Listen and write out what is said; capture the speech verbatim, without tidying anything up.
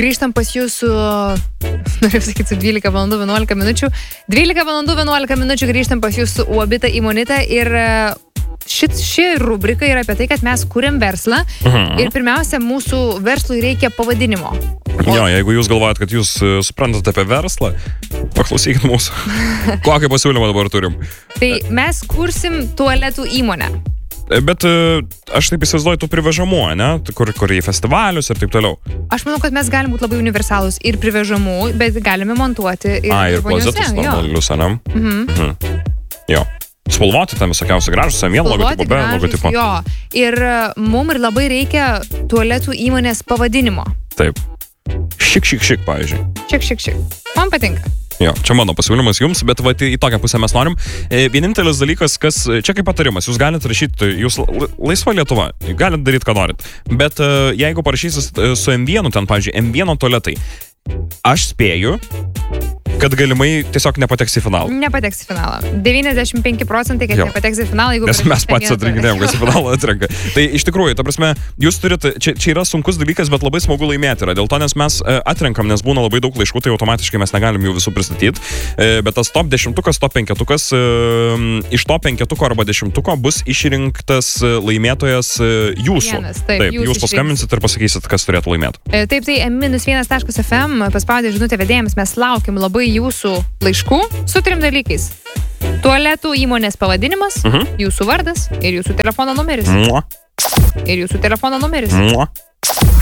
grįžtam pas jūsų, noriu sakyti, su dvylika valandų vienuolika minučių. dvylika valandų vienuolika minučių grįžtam pas jūsų Uabita Imonita ir šit, ši rubrika yra apie tai, kad mes kuriam verslą mhm. ir pirmiausia, mūsų verslui reikia pavadinimo. O... Jo, jeigu jūs galvojat, kad jūs suprantate apie verslą, paklausykit mūsų. Kokį pasiūlymą dabar turim? Tai mes kursim tualetų įmonę. Bet aš taip įsivaizduoju, tu privežamų, ne? Kur, kur į festivalius ir taip toliau. Aš manau, kad mes galim būti labai universalūs ir privežamų, bet galime montuoti ir... A, ir klozetus normalius, ne? Mhm. Mhm. Jo. Spalvoti tam visokiausiai gražus, ant vieno logotipo, be logotipo. Jo, ir mums ir labai reikia tualetų įmonės pavadinimo. Taip. Šik, šik, šik, pavyzdžiui. Šik, šik, šik. Man patinka. Jo, čia mano pasiūlymas jums, bet va, į tokią pusę mes norim. E, vienintelis dalykas, kas, čia kaip patarimas, jūs galite rašyti, jūs laisva Lietuva, galite daryti, ką norit. Bet e, jeigu parašysit su M vienu, ten, pavyzdžiui, M vieno tualetai, aš spėju, kad galimai tiesiog nepateks į finalą. Nepateks į finalą. devyniasdešimt penki procentai, kad jo. Nepateks į finalą, jeigu... Nes mes patys atrinkinėjom, kas į finalą atrenka. Tai iš tikrųjų, ta prasme, jūs turite, čia, čia yra sunkus dalykas, bet labai smagu laimėti yra. Dėl to, nes mes e, atrenkam, nes būna labai daug laiškų, tai automatiškai mes negalim jų visų pristatyti. E, bet tas top dešimtukas, top penketukas, e, iš top penketuko arba dešimtuko bus išrinktas laimėtojas e, jūsų. Vienas, taip, taip, jūs, jūs paskambinsit ir pasakysit, kas turėtų laimėti. E, taip, tai em vienas taškas ef em paspaudė žinutę vedėjams, mes laukiam labai jūsų laiškų su trim dalykais. Tualetų įmonės pavadinimas, uh-huh. jūsų vardas ir jūsų telefono numeris. Mua. Ir jūsų telefono numeris. Mua.